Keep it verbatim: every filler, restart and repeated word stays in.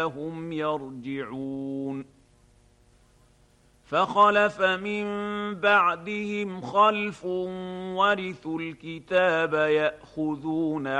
هم يرجعون فخلف من بعدهم خلف ورثوا الكتاب يأخذون